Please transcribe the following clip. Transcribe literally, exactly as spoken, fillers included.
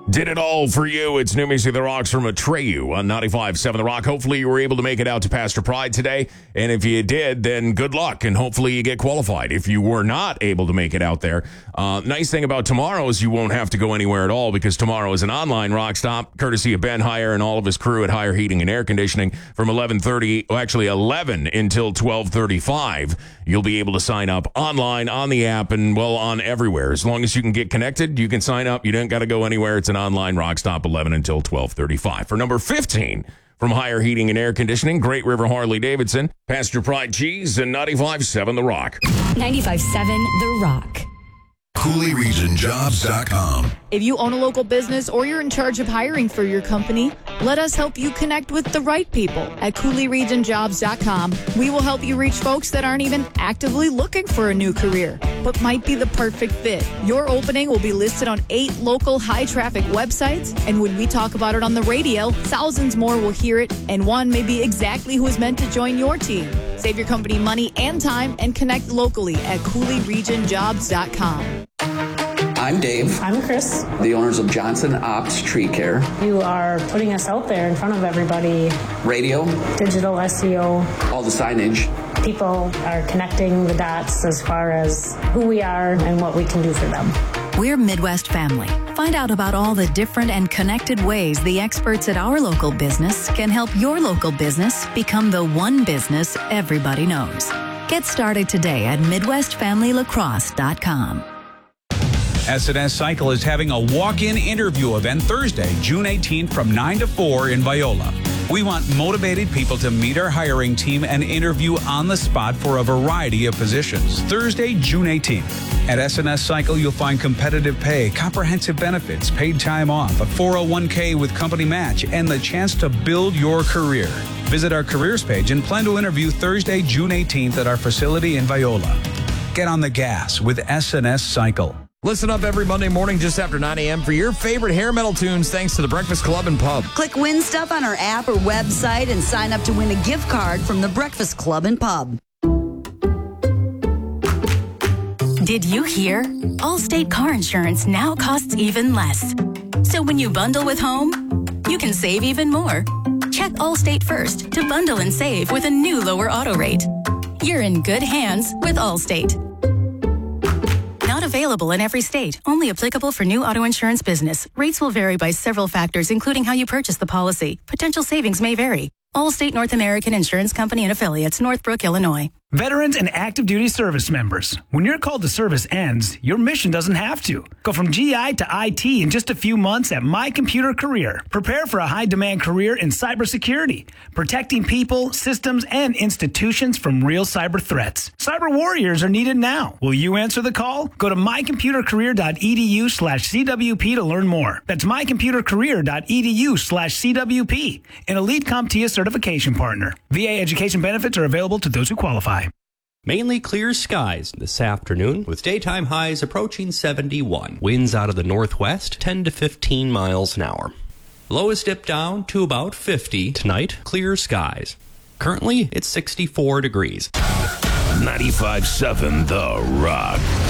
Did it all for you. It's New Music The Rocks from Atreyu on ninety-five point seven The Rock. Hopefully you were able to make it out to Pastor Pride today. And if you did, then good luck. And hopefully you get qualified. If you were not able to make it out there, uh, nice thing about tomorrow is you won't have to go anywhere at all because tomorrow is an online rock stop, courtesy of Ben Heyer and all of his crew at Heyer Heating and Air Conditioning from eleven thirty, well, actually eleven until twelve thirty-five. You'll be able to sign up online, on the app, and, well, on everywhere. As long as you can get connected, you can sign up. You don't got to go anywhere. It's an online rock stop, eleven until twelve thirty-five. For number fifteen, from Heyer Heating and Air Conditioning, Great River Harley-Davidson, Pastor Pride Cheese, and ninety-five point seven The Rock. ninety-five point seven The Rock. Cooley Region Jobs dot com. If you own a local business or you're in charge of hiring for your company, let us help you connect with the right people at Cooley Region Jobs dot com. We will help you reach folks that aren't even actively looking for a new career, but might be the perfect fit. Your opening will be listed on eight local high-traffic websites, and when we talk about it on the radio, thousands more will hear it, and one may be exactly who is meant to join your team. Save your company money and time and connect locally at Cooley Region Jobs dot com. I'm Dave. I'm Chris. The owners of Johnson Ops Tree Care. You are putting us out there in front of everybody. Radio. Digital S E O. All the signage. People are connecting the dots as far as who we are and what we can do for them. We're Midwest Family. Find out about all the different and connected ways the experts at our local business can help your local business become the one business everybody knows. Get started today at Midwest Family Lacrosse dot com. S and S Cycle is having a walk-in interview event Thursday, June eighteenth from nine to four in Viola. We want motivated people to meet our hiring team and interview on the spot for a variety of positions. Thursday, June eighteenth. At S and S Cycle, you'll find competitive pay, comprehensive benefits, paid time off, a four oh one k with company match, and the chance to build your career. Visit our careers page and plan to interview Thursday, June eighteenth at our facility in Viola. Get on the gas with S and S Cycle. Listen up every Monday morning just after nine a.m. for your favorite hair metal tunes thanks to the Breakfast Club and Pub. Click Win Stuff on our app or website and sign up to win a gift card from the Breakfast Club and Pub. Did you hear? Allstate car insurance now costs even less. So when you bundle with home, you can save even more. Check Allstate first to bundle and save with a new lower auto rate. You're in good hands with Allstate. Not available in every state. Only applicable for new auto insurance business. Rates will vary by several factors, including how you purchase the policy. Potential savings may vary. Allstate North American Insurance Company and Affiliates, Northbrook, Illinois. Veterans and active duty service members. When your call to service ends, your mission doesn't have to. Go from G I to I T in just a few months at My Computer Career. Prepare for a high-demand career in cybersecurity, protecting people, systems, and institutions from real cyber threats. Cyber warriors are needed now. Will you answer the call? Go to mycomputercareer.edu slash CWP to learn more. That's mycomputercareer.edu slash CWP, an elite CompTIA certification partner. V A education benefits are available to those who qualify. Mainly clear skies this afternoon with daytime highs approaching seventy-one. Winds out of the northwest, ten to fifteen miles an hour. Lows dip down to about fifty. Tonight, clear skies. Currently, it's sixty-four degrees. ninety-five point seven The Rock.